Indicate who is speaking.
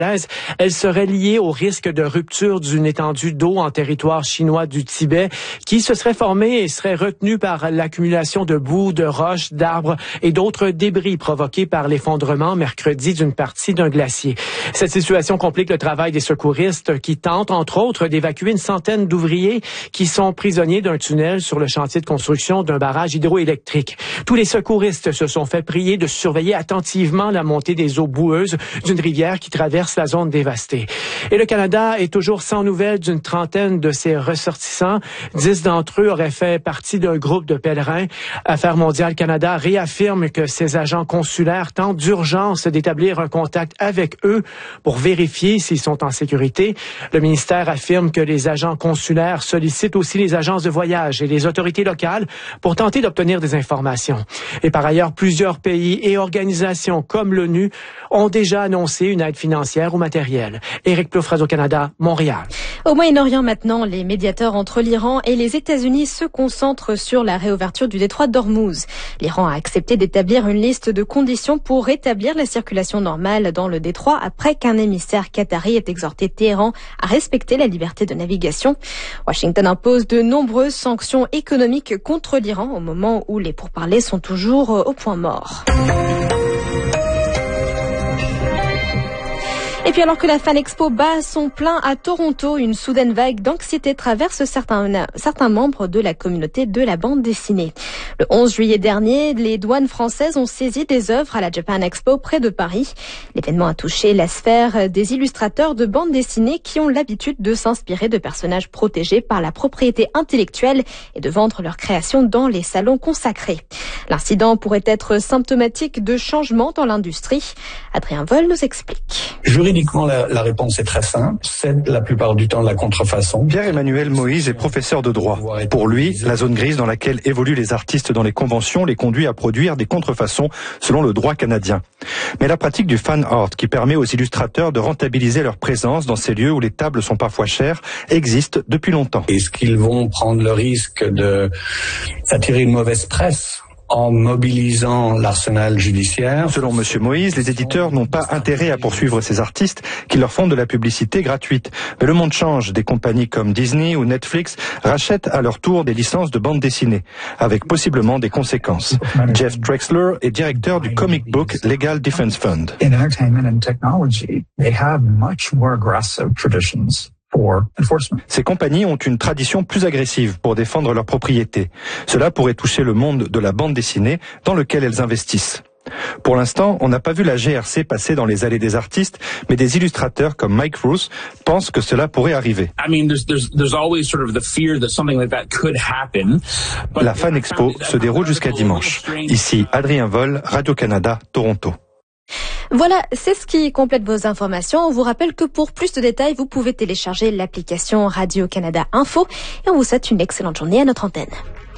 Speaker 1: Elle serait liée au risque de rupture d'une étendue d'eau en territoire chinois du Tibet qui se serait formée et serait retenue par l'accumulation de boue, de roches, d'arbres et d'autres débris provoqués par l'effondrement mercredi d'une partie d'un glacier. Cette situation complique le travail des secouristes qui tentent, entre autres, d'évacuer une centaine d'ouvriers qui sont prisonniers d'un tunnel sur le chantier de construction d'un barrage hydroélectrique. Tous les secouristes se sont fait prier de surveiller attentivement la montée des eaux boueuses d'une rivière qui traverse la zone dévastée. Et le Canada est toujours sans nouvelles d'une trentaine de ses ressortissants. 10 d'entre eux auraient fait partie d'un groupe de pèlerins. Affaires mondiales Canada réaffirme que ses agents consulaires tentent d'urgence d'établir un contact avec eux pour vérifier s'ils sont en sécurité. Le ministère affirme que les agents consulaires sollicitent aussi les agences de voyage et les autorités locales pour tenter d'obtenir des informations. Et par ailleurs, plusieurs pays et organisations comme l'ONU ont déjà annoncé une aide financière ou matérielle. Éric Plouffe, Radio-Canada, Montréal.
Speaker 2: Au Moyen-Orient maintenant, les médiateurs entre l'Iran et les États-Unis se concentrent sur la réouverture du détroit d'Ormuz. L'Iran a accepté d'établir une liste de conditions pour rétablir la circulation normale dans le détroit après qu'un émissaire qatari ait exhorté Téhéran à respecter la liberté de navigation. Washington impose de nombreuses sanctions économiques contre l'Iran au moment où les pourparlers sont toujours au point mort. Et puis alors que la Fan Expo bat son plein à Toronto, une soudaine vague d'anxiété traverse certains membres de la communauté de la bande dessinée. Le 11 juillet dernier, les douanes françaises ont saisi des œuvres à la Japan Expo près de Paris. L'événement a touché la sphère des illustrateurs de bande dessinée qui ont l'habitude de s'inspirer de personnages protégés par la propriété intellectuelle et de vendre leurs créations dans les salons consacrés. L'incident pourrait être symptomatique de changements dans l'industrie. Adrien Vol nous explique.
Speaker 3: Juridiquement, la réponse est très simple. C'est la plupart du temps la contrefaçon.
Speaker 4: Pierre-Emmanuel Moïse est professeur de droit. Pour lui, la zone grise dans laquelle évoluent les artistes dans les conventions les conduit à produire des contrefaçons selon le droit canadien. Mais la pratique du fan art, qui permet aux illustrateurs de rentabiliser leur présence dans ces lieux où les tables sont parfois chères, existe depuis longtemps.
Speaker 3: Est-ce qu'ils vont prendre le risque d'attirer une mauvaise presse en mobilisant l'arsenal judiciaire?
Speaker 4: Selon M. Moïse, les éditeurs n'ont pas intérêt à poursuivre ces artistes qui leur font de la publicité gratuite. Mais le monde change. Des compagnies comme Disney ou Netflix rachètent à leur tour des licences de bande dessinée, avec possiblement des conséquences. Jeff Drexler est directeur du Comic Book Legal Defense Fund.
Speaker 5: In entertainment and technology, they have much more aggressive traditions.
Speaker 4: Ces compagnies ont une tradition plus agressive pour défendre leurs propriétés. Cela pourrait toucher le monde de la bande dessinée dans lequel elles investissent. Pour l'instant, on n'a pas vu la GRC passer dans les allées des artistes, mais des illustrateurs comme Mike Roos pensent que cela pourrait arriver. La Fan Expo se déroule jusqu'à dimanche. Ici, Adrien Vol, Radio-Canada, Toronto.
Speaker 2: Voilà, c'est ce qui complète vos informations. On vous rappelle que pour plus de détails, vous pouvez télécharger l'application Radio-Canada Info et on vous souhaite une excellente journée à notre antenne.